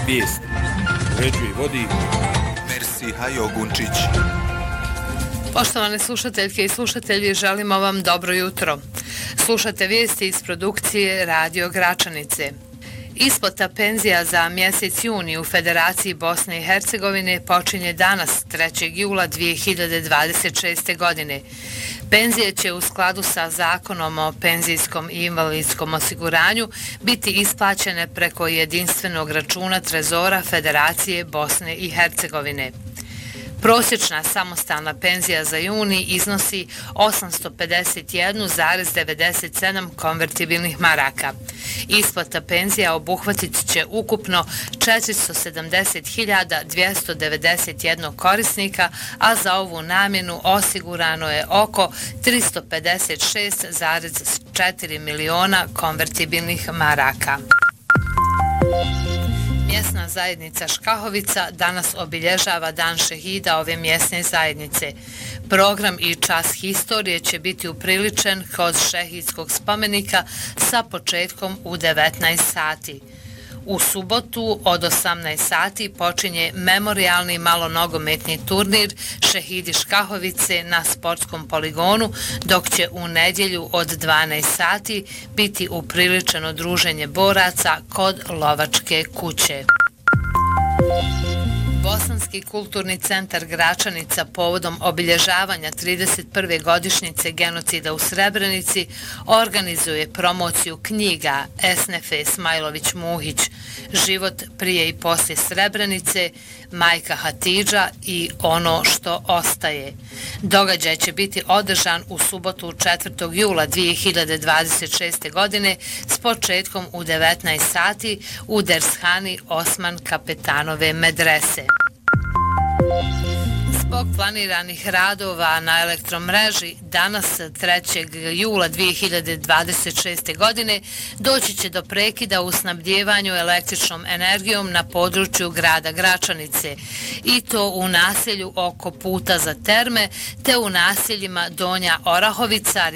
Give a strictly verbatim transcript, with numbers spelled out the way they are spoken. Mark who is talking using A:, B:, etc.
A: Vijesti. Uređuje i vodi
B: Mersi Hajo Gunčić.
C: Poštovane slušateljke i slušatelji, želimo vam dobro jutro. Slušate vijesti iz produkcije Radio Gračanice. Isplata penzija za mjesec juni u Federaciji Bosne i Hercegovine počinje danas, trećeg jula dvije hiljade dvadeset šeste. godine. Penzije će u skladu sa zakonom o penzijskom i invalidskom osiguranju biti isplaćene preko jedinstvenog računa Trezora Federacije Bosne i Hercegovine. Prosječna samostalna penzija za juni iznosi osamsto pedeset jedan zarez devedeset sedam konvertibilnih maraka. Isplata penzija obuhvatit će ukupno četiristo sedamdeset hiljada dvjesto devedeset jedan korisnika, a za ovu namjenu osigurano je oko tristo pedeset šest zarez četiri miliona konvertibilnih maraka. Mjesna zajednica Škahovica danas obilježava Dan šehida ove mjesne zajednice. Program i čas historije će biti upriličen kroz šehidskog spomenika sa početkom u devetnaest sati. U subotu od osamnaest sati počinje memorijalni malonogometni turnir Šehidi Škahovice na sportskom poligonu, dok će u nedjelju od dvanaest sati biti upriličeno druženje boraca kod Lovačke kuće. Bosanski kulturni centar Gračanica povodom obilježavanja trideset prve godišnjice genocida u Srebrenici organizuje promociju knjiga Esnefe Smajlović-Muhić, Život prije i poslije Srebrenice, Majka Hatidža i Ono što ostaje. Događaj će biti održan u subotu četvrtog jula dvije hiljade dvadeset šeste. godine s početkom u devetnaest sati u dershani Osman Kapetanove medrese. Zbog planiranih radova na elektromreži danas trećeg jula dvije hiljade dvadeset šeste. godine doći će do prekida u snabdjevanju električnom energijom na području grada Gračanice i to u naselju oko puta za terme te u naseljima Donja Orahovica,